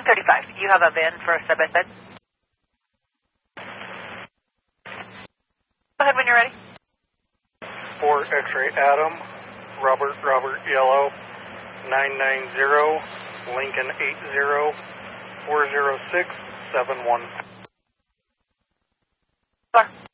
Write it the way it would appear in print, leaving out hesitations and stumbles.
35. You have a van for a side-by-side? Go ahead when you're ready. 4 X-ray Adam, Robert Yellow, 990, Lincoln 80, 40671. Sir.